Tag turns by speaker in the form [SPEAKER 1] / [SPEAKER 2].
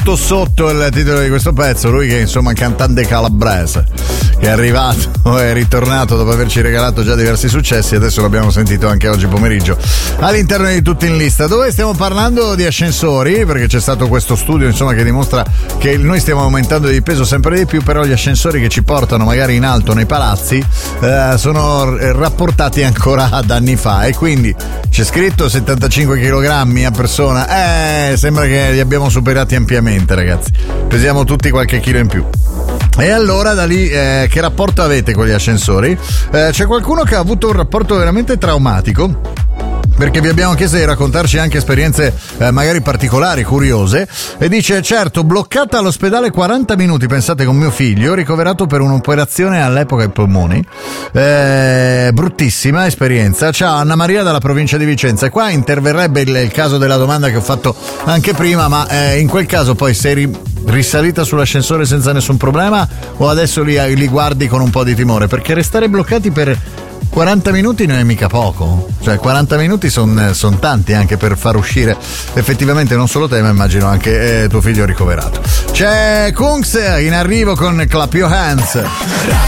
[SPEAKER 1] Sotto il titolo di questo pezzo, lui che è insomma cantante calabrese, che è arrivato, è ritornato dopo averci regalato già diversi successi, adesso l'abbiamo sentito anche oggi pomeriggio all'interno di Tutti in Lista, dove stiamo parlando di ascensori, perché c'è stato questo studio insomma che dimostra che noi stiamo aumentando di peso sempre di più, però gli ascensori che ci portano magari in alto nei palazzi sono rapportati ancora ad anni fa, e quindi c'è scritto 75 kg a persona, sembra che li abbiamo superati ampiamente, ragazzi, pesiamo tutti qualche chilo in più. E allora da lì che rapporto avete con gli ascensori? C'è qualcuno che ha avuto un rapporto veramente traumatico, perché vi abbiamo chiesto di raccontarci anche esperienze magari particolari, curiose, e dice: certo, bloccata all'ospedale 40 minuti, pensate, con mio figlio, ricoverato per un'operazione all'epoca ai polmoni, bruttissima esperienza. Ciao, Anna Maria dalla provincia di Vicenza. E qua interverrebbe il caso della domanda che ho fatto anche prima, ma in quel caso poi sei risalita sull'ascensore senza nessun problema, o adesso li guardi con un po' di timore? Perché restare bloccati per 40 minuti non è mica poco, cioè 40 minuti sono tanti anche per far uscire effettivamente non solo te, ma immagino anche tuo figlio ricoverato. C'è Kungs in arrivo con Clap Your Hands.